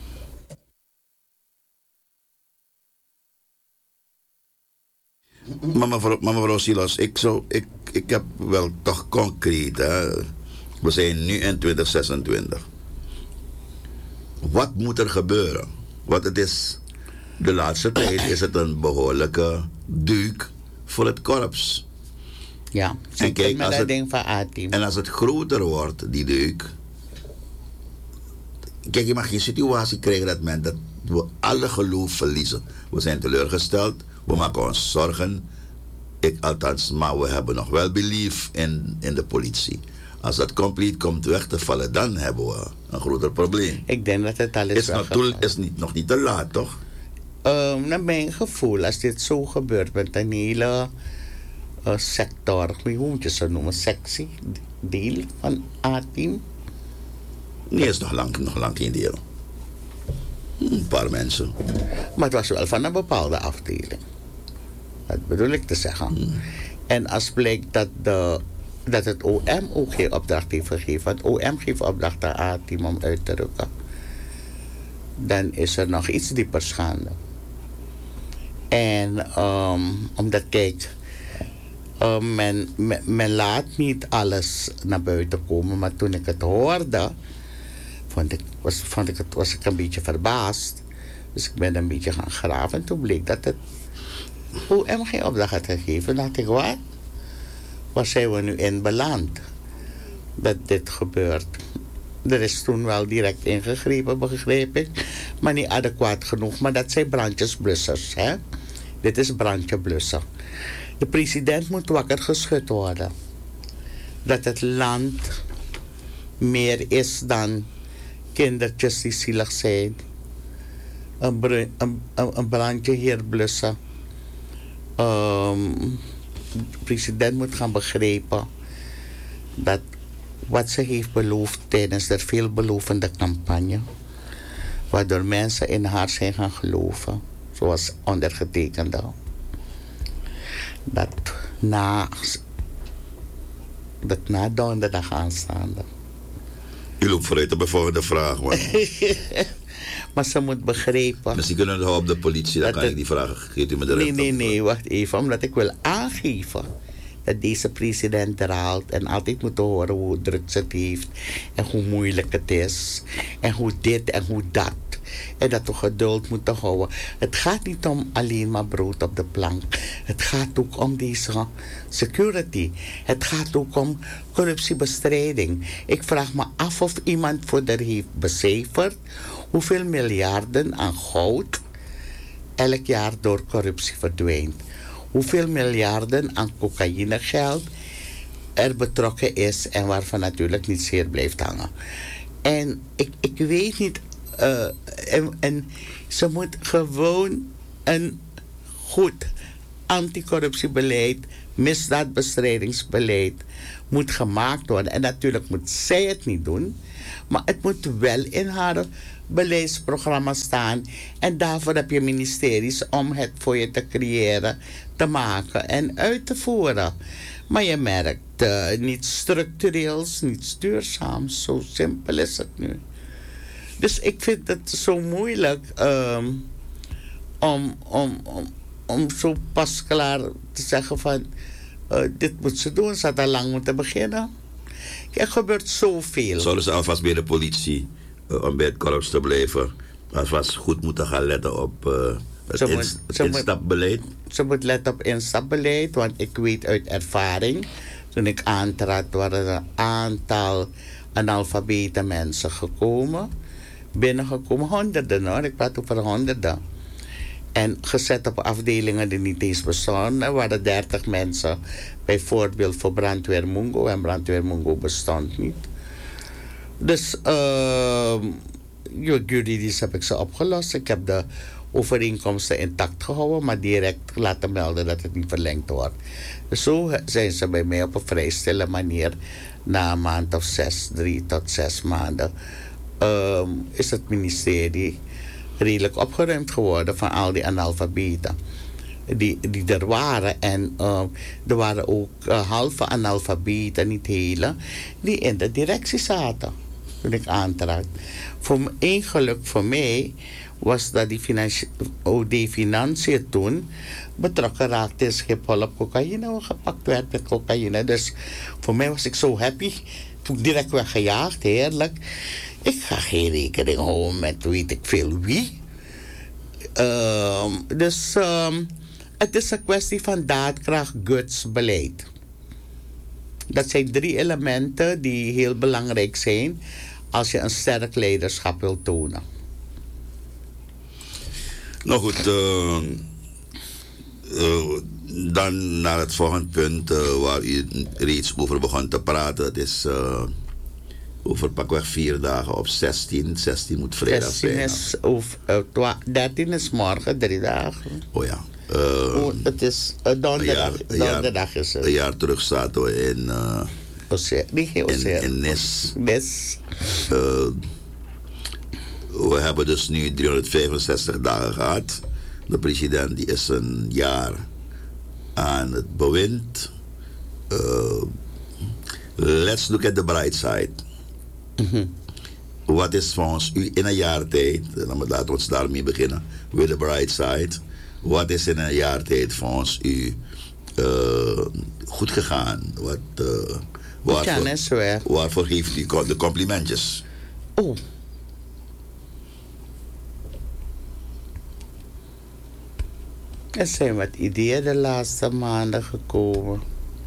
Maar mevrouw Silas, ik heb wel toch concreet, hè? We zijn nu in 2026. Wat moet er gebeuren? Want het is, de laatste tijd is het een behoorlijke duik voor het korps. Ja, en kijk, met dat ding van A-team. En als het groter wordt, die duik. Kijk, je mag geen situatie krijgen dat we alle geloof verliezen. We zijn teleurgesteld. We maken ons zorgen. Althans, maar we hebben nog wel belief in de politie. Als dat compleet komt weg te vallen, dan hebben we een groter probleem. Ik denk dat het al is nog niet te laat, toch? Naar mijn gevoel, als dit zo gebeurt met een hele sector, hoe moet je ze noemen, sectie, deel van A-team? Nee, is nog lang geen deel. Een paar mensen. Maar het was wel van een bepaalde afdeling. Dat bedoel ik te zeggen. En als blijkt dat het OM ook geen opdracht heeft gegeven, want OM geeft opdracht aan A-team om uit te rukken, dan is er nog iets dieper schande. En omdat, kijk, men laat niet alles naar buiten komen, maar toen ik het hoorde, was ik een beetje verbaasd. Dus ik ben een beetje gaan graven en toen bleek dat het OM geen opdracht had gegeven. Dacht ik, wat? Waar zijn we nu in beland? Dat dit gebeurt. Er is toen wel direct ingegrepen, begreep ik. Maar niet adequaat genoeg. Maar dat zijn brandjesblussers, hè? Dit is brandjeblusser. De president moet wakker geschud worden. Dat het land meer is dan kindertjes die zielig zijn. Een brandje hier blussen. De president moet gaan begrijpen dat wat ze heeft beloofd tijdens de veelbelovende campagne, waardoor mensen in haar zijn gaan geloven, zoals ondergetekende, dat na donderdag aanstaande. U loopt vooruit op de volgende vraag, man. Maar ze moet begrijpen. Misschien kunnen we op de politie, dan kan ik die vragen geeft u me de recht. Nee, wacht even. Omdat ik wil aangeven dat deze president draalt en altijd moet horen hoe druk ze het heeft en hoe moeilijk het is en hoe dit en hoe dat. En dat we geduld moeten houden. Het gaat niet om alleen maar brood op de plank. Het gaat ook om deze security. Het gaat ook om corruptiebestrijding. Ik vraag me af of iemand voor de heeft becijferd hoeveel miljarden aan goud elk jaar door corruptie verdwijnt. Hoeveel miljarden aan cocaïnegeld er betrokken is en waarvan natuurlijk niet zeer blijft hangen. En ik weet niet En ze moet gewoon een goed anticorruptiebeleid, misdaadbestrijdingsbeleid moet gemaakt worden. En natuurlijk moet zij het niet doen, maar het moet wel in haar beleidsprogramma staan. En daarvoor heb je ministeries om het voor je te creëren, te maken en uit te voeren. Maar je merkt niet structureels, niet duurzaams. Zo simpel is het nu. Dus ik vind het zo moeilijk om zo pasklaar te zeggen van dit moet ze doen, ze had al lang moeten beginnen. Er gebeurt zoveel. Zouden ze alvast bij de politie, om bij het korps te blijven, alvast goed moeten gaan letten op het instapbeleid? Ze moet letten op instapbeleid, want ik weet uit ervaring, toen ik aantrad, waren er een aantal analfabete mensen binnengekomen, honderden hoor, ik praat over honderden. En gezet op afdelingen die niet eens bestonden. Er waren 30 mensen, bijvoorbeeld voor Brandweer Mungo. En Brandweer Mungo bestond niet. Dus juridisch heb ik ze opgelost. Ik heb de overeenkomsten intact gehouden, maar direct laten melden dat het niet verlengd wordt. Dus zo zijn ze bij mij op een vrij stille manier, na een maand of 6, 3 tot 6 maanden, is het ministerie redelijk opgeruimd geworden van al die analfabeten die er waren. En er waren ook halve analfabeten, niet hele, die in de directie zaten toen ik aantrad. Eén geluk voor mij was dat die OD Financiën toen betrokken raakte in Schiphol op cocaïne, gepakt werd met cocaïne. Dus voor mij was ik zo happy. Toen direct weggejaagd, heerlijk. Ik ga geen rekening houden met weet ik veel wie. Dus het is een kwestie van daadkracht, guts, beleid. Dat zijn 3 elementen die heel belangrijk zijn als je een sterk leiderschap wilt tonen. Nou goed, dan naar het volgende punt waar u reeds over begon te praten. Het is over pakweg 4 dagen op 16. 16 moet vrijdag zijn. 13 is morgen, 3 dagen. Oh ja. Het is donderdag is het. Een jaar terug zaten we in Nis. We hebben dus nu 365 dagen gehad. De president die is een jaar aan het bewind. Let's look at the bright side. Wat is volgens u in een jaar tijd, laten we ons daarmee beginnen, with the bright side. Wat is in een jaar tijd volgens u goed gegaan? Waarvoor geeft u de complimentjes? Oh. Er zijn wat ideeën de laatste maanden gekomen.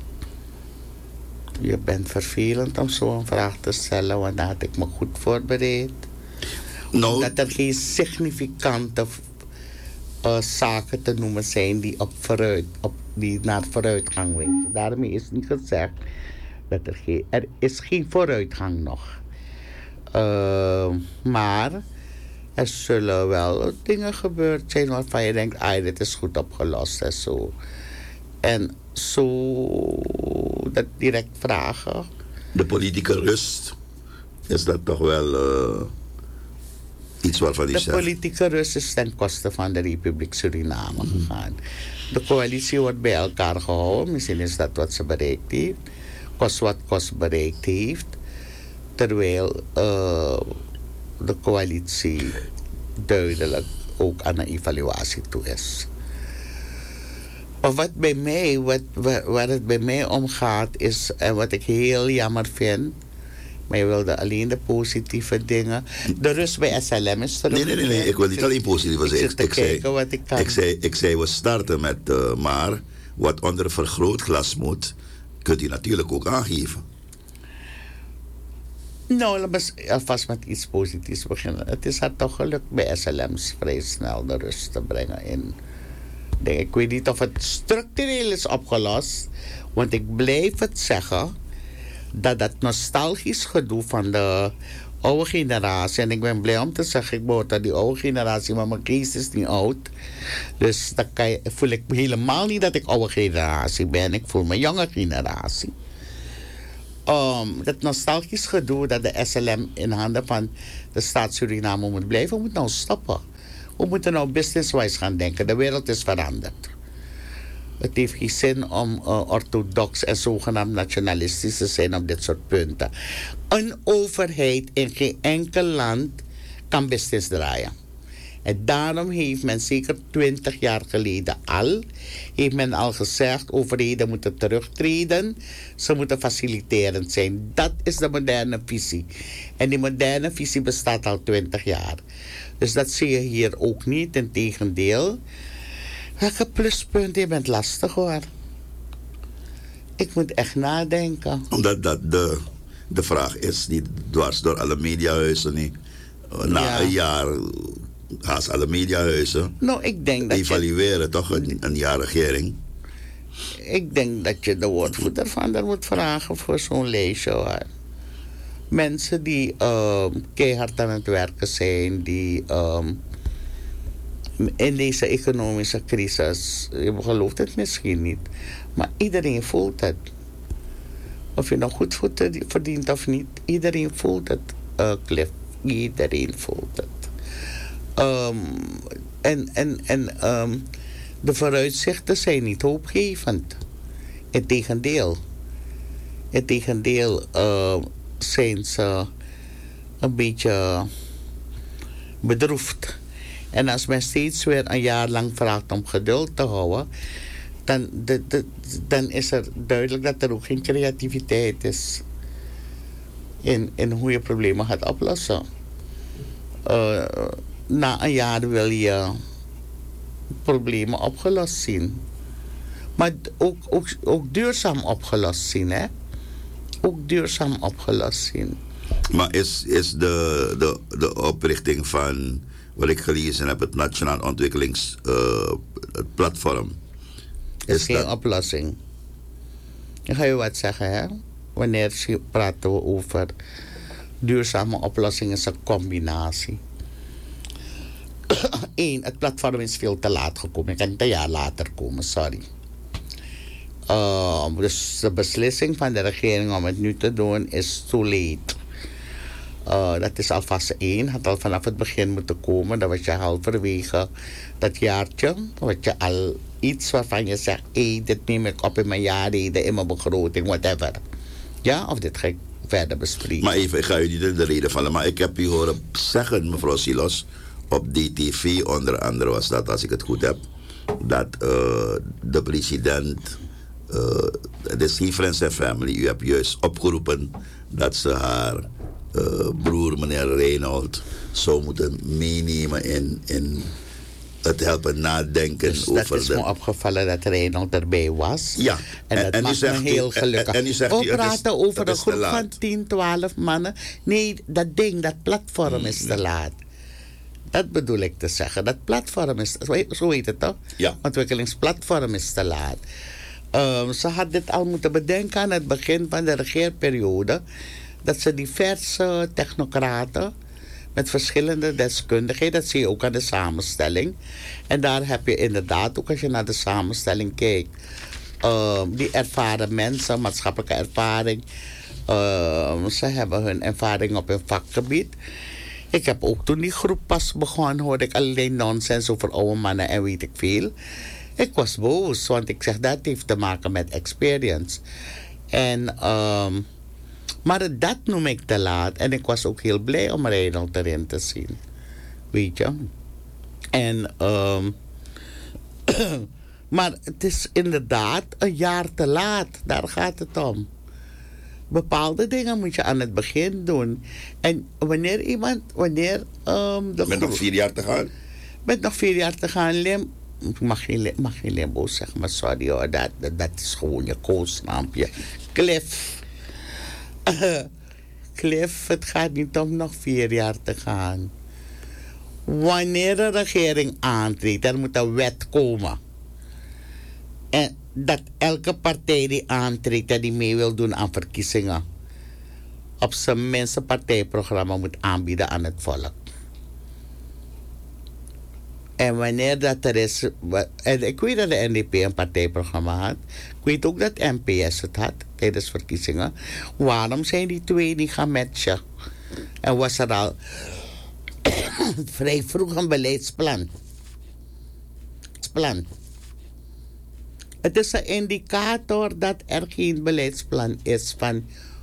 Je bent vervelend om zo'n vraag te stellen, want daar had ik me goed voorbereid. No. Dat er geen significante zaken te noemen zijn die naar vooruitgang wijzen. Daarmee is niet gezegd dat er is geen vooruitgang nog. Maar er zullen wel dingen gebeurd zijn waarvan je denkt, dit is goed opgelost en zo. En zo dat direct vragen. De politieke rust, is dat toch wel iets waarvan u zegt? De politieke rust is ten koste van de Republiek Suriname gegaan. De coalitie wordt bij elkaar gehouden. Misschien is dat wat ze bereikt heeft. Kost wat kost bereikt heeft. Terwijl de coalitie duidelijk ook aan een evaluatie toe is. Maar waar het bij mij om gaat is, en wat ik heel jammer vind, maar je wilde alleen de positieve dingen. De rust bij SLM is terug. Nee, ik wil niet alleen positieve zijn. Ik zei we starten met, maar wat onder een vergrootglas moet, kunt u natuurlijk ook aangeven. Nou, laten we alvast met iets positiefs beginnen. Het is haar toch gelukt bij SLM's vrij snel de rust te brengen in. Ik weet niet of het structureel is opgelost, want ik blijf het zeggen dat nostalgisch gedoe van de oude generatie. En ik ben blij om te zeggen, ik behoor tot die oude generatie, maar mijn geest is niet oud. Dus dan voel ik helemaal niet dat ik oude generatie ben. Ik voel me jonge generatie. Het nostalgisch gedoe dat de SLM in handen van de staat Suriname moet blijven, moet nou stoppen. We moeten nou business-wise gaan denken. De wereld is veranderd. Het heeft geen zin om orthodox en zogenaamd nationalistisch te zijn op dit soort punten. Een overheid in geen enkel land kan business draaien. En daarom heeft men zeker 20 jaar geleden al gezegd, overheden moeten terugtreden. Ze moeten faciliterend zijn. Dat is de moderne visie. En die moderne visie bestaat al 20 jaar. Dus dat zie je hier ook niet. Integendeel. Welke pluspunten? Je bent lastig hoor. Ik moet echt nadenken. Omdat dat de vraag is, niet dwars door alle mediahuizen. Niet. Na een jaar haast alle mediahuizen nou, ik denk dat evalueren toch een jaar regering. Ik denk dat je de woordvoerder van daar moet vragen voor zo'n lijstje hoor. Mensen die keihard aan het werken zijn, die in deze economische crisis, je gelooft het misschien niet, maar iedereen voelt het. Of je nou goed verdient of niet, iedereen voelt het, Cliff. Iedereen voelt het. De vooruitzichten zijn niet hoopgevend. Integendeel zijn ze een beetje bedroefd. En als men steeds weer een jaar lang vraagt om geduld te houden, dan is er duidelijk dat er ook geen creativiteit is in hoe je problemen gaat oplossen. Na een jaar wil je problemen opgelost zien. Maar ook duurzaam opgelost zien, hè? Ook duurzaam opgelost zien. Maar is de oprichting van, wat ik gelezen heb, het Nationaal Ontwikkelingsplatform... is geen oplossing. Ik ga je wat zeggen, hè? Wanneer praten we over duurzame oplossingen, is een combinatie. Eén, het platform is veel te laat gekomen. Het kan een jaar later komen, sorry. Dus de beslissing van de regering om het nu te doen is too late. Dat is al fase 1. Had al vanaf het begin moeten komen. Dan was je halverwege dat jaartje. Dan was je al iets waarvan je zegt, dit neem ik op in mijn jaarreden, in mijn begroting, whatever. Ja, of dit ga ik verder bespreken. Maar even, ik ga u niet in de reden vallen, maar ik heb u horen zeggen, mevrouw Silos, op DTV onder andere was dat, als ik het goed heb, dat de president, het is geen Friends and Family, u hebt juist opgeroepen dat ze haar broer, meneer Reinhold, zou moeten meenemen in het helpen nadenken dus over... Dat is me opgevallen dat Reinhold erbij was. Ja. En dat maakt me heel gelukkig. En u zegt we praten over een groep van 10, 12 mannen. Nee, dat platform is te laat. Dat bedoel ik te zeggen. Dat platform is... Zo heet het toch? Ja. Ontwikkelingsplatform is te laat. Ze had dit al moeten bedenken aan het begin van de regeerperiode. Dat ze diverse technocraten met verschillende deskundigheden, dat zie je ook aan de samenstelling. En daar heb je inderdaad, ook als je naar de samenstelling kijkt, die ervaren mensen, maatschappelijke ervaring. Ze hebben hun ervaring op hun vakgebied. Ik heb ook toen die groep pas begon, hoorde ik alleen nonsens over oude mannen en weet ik veel. Ik was boos, want ik zeg dat heeft te maken met experience. Maar dat noem ik te laat. En ik was ook heel blij om Reinhold erin te zien. Weet je? En, maar het is inderdaad een jaar te laat. Daar gaat het om. Bepaalde dingen moet je aan het begin doen. En wanneer met nog 4 jaar te gaan? Met nog 4 jaar te gaan, ik mag geen limbo zeggen, maar sorry hoor, dat is gewoon je koosnaampje. Cliff. Cliff, het gaat niet om nog 4 jaar te gaan. Wanneer een regering aantreedt, er moet een wet komen. En dat elke partij die aantreedt en die mee wil doen aan verkiezingen, op zijn minst een partijprogramma moet aanbieden aan het volk. En wanneer dat er is... En ik weet dat de NDP een partijprogramma had. Ik weet ook dat NPS het had tijdens verkiezingen. Waarom zijn die twee niet gaan matchen? En was er al vrij vroeg een beleidsplan. Het is een indicator dat er geen beleidsplan is van